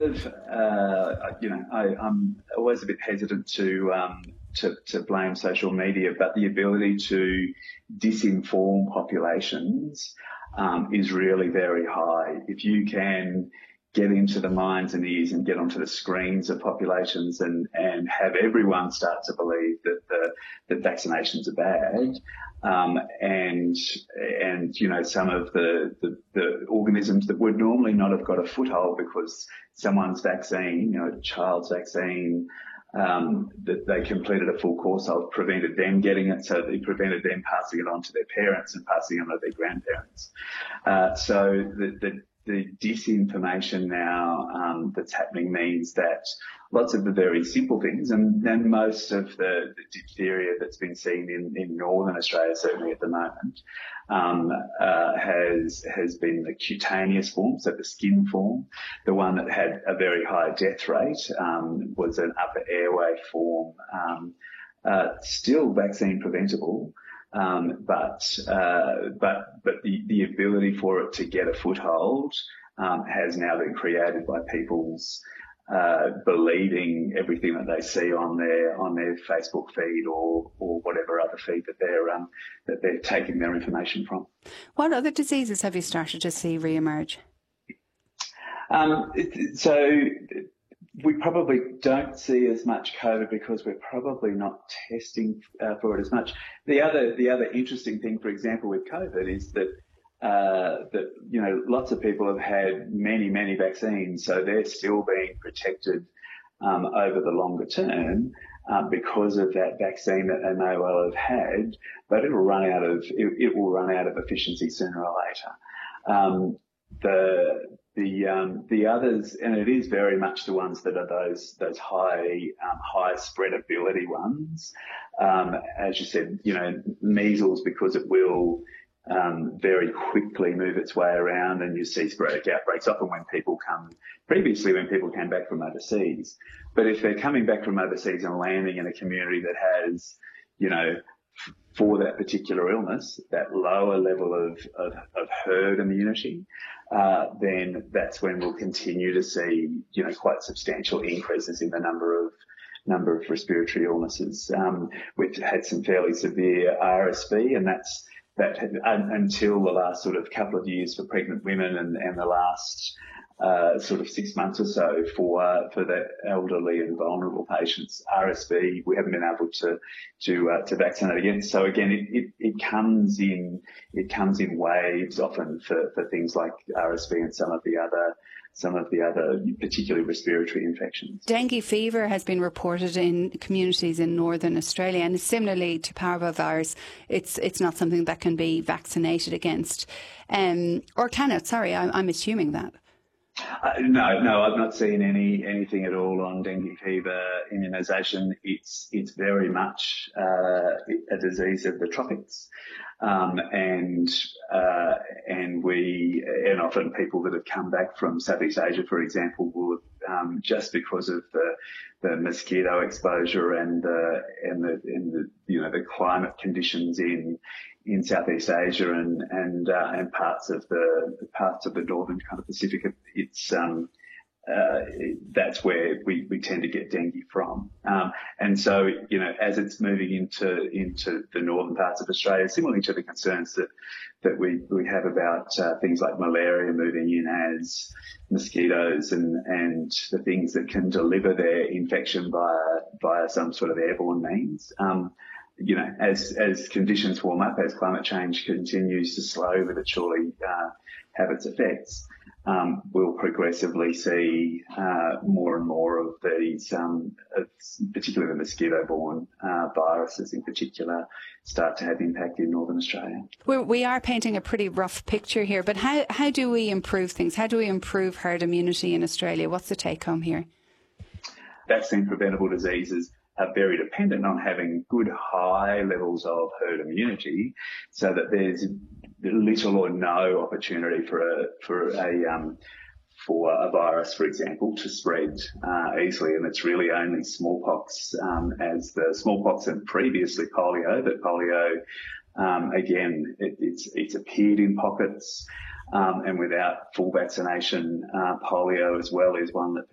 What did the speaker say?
of, I'm always a bit hesitant to blame social media, but the ability to disinform populations is really very high. If you can get into the minds and ears and get onto the screens of populations and have everyone start to believe that vaccinations are bad, and some of the organisms that would normally not have got a foothold because someone's vaccine, a child's vaccine, that they completed a full course of, prevented them getting it, so they prevented them passing it on to their parents and passing it on to their grandparents. So the disinformation now that's happening means that lots of the very simple things, and most of the diphtheria that's been seen in northern Australia, certainly at the moment, has been the cutaneous form, so the skin form. The one that had a very high death rate was an upper airway form, still vaccine preventable. But the ability for it to get a foothold has now been created by people's believing everything that they see on their Facebook feed or whatever other feed that they're taking their information from. What other diseases have you started to see re-emerge? So we probably don't see as much COVID because we're probably not testing for it as much. The other interesting thing, for example, with COVID is that lots of people have had many vaccines, so they're still being protected over the longer term because of that vaccine that they may well have had, but it will run out of efficiency sooner or later. The others, and it is very much the ones that are those high spreadability ones. As you said, measles, because it will very quickly move its way around, and you see sporadic outbreaks often when people came back from overseas. But if they're coming back from overseas and landing in a community that has, for that particular illness, that lower level of herd immunity, then that's when we'll continue to see, quite substantial increases in the number of respiratory illnesses. We've had some fairly severe RSV, and that until the last sort of couple of years for pregnant women and the last sort of 6 months or so for the elderly and vulnerable patients. RSV, we haven't been able to vaccinate against. So again, it comes in waves often for things like RSV and some of the other particularly respiratory infections. Dengue fever has been reported in communities in northern Australia, and similarly to parvovirus, it's not something that can be vaccinated against, or can it? Sorry, I'm assuming that. No, I've not seen anything at all on dengue fever immunisation. It's very much a disease of the tropics, and often people that have come back from Southeast Asia, for example, will just because of the mosquito exposure and the climate conditions in Southeast Asia and parts of the northern kind of Pacific, it's that's where we tend to get dengue from. And so, as it's moving into the northern parts of Australia, similarly to the concerns that we have about things like malaria moving in as mosquitoes and the things that can deliver their infection via some sort of airborne means. As conditions warm up, as climate change continues to slow but it surely have its effects, we'll progressively see more and more of these, particularly the mosquito-borne viruses in particular, start to have impact in northern Australia. We are painting a pretty rough picture here, but how do we improve things? How do we improve herd immunity in Australia? What's the take-home here? Vaccine-preventable diseases are very dependent on having good high levels of herd immunity, so that there's little or no opportunity for a virus, for example, to spread easily. And it's really only smallpox, as the smallpox and previously polio, but polio, again, it's appeared in pockets, and without full vaccination, polio as well is one that